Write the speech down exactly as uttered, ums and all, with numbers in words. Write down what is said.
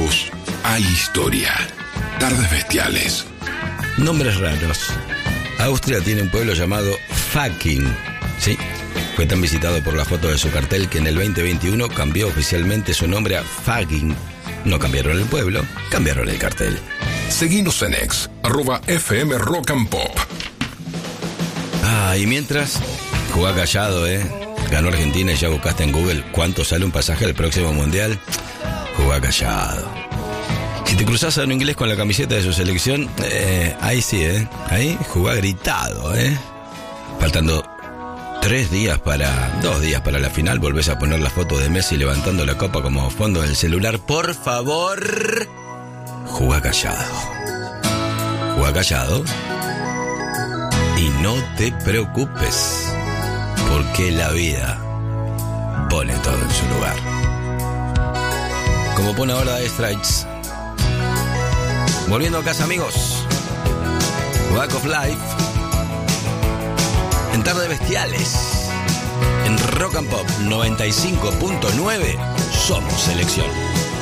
momentos hay historia. Tardes Bestiales. Nombres raros. Austria tiene un pueblo llamado Fucking. Sí, fue tan visitado por la foto de su cartel que en el veinte veintiuno cambió oficialmente su nombre a Fucking. No cambiaron el pueblo, cambiaron el cartel. Seguinos en ex, arroba F M Rock and Pop. Ah, y mientras, jugá callado, ¿eh? Ganó Argentina y ya buscaste en Google cuánto sale un pasaje al próximo Mundial. Jugá callado. Si te cruzás a un inglés con la camiseta de su selección, eh, ahí sí, ¿eh? Ahí jugá gritado, ¿eh? Faltando tres días para... Dos días para la final, volvés a poner la foto de Messi levantando la copa como fondo del celular. Por favor, jugá callado. Jugá callado. Y no te preocupes, porque la vida pone todo en su lugar. Como pone ahora de Strikes. Volviendo a casa, amigos. Back of Life. En Tarde Bestiales. En Rock and Pop noventa y cinco punto nueve. Somos selección.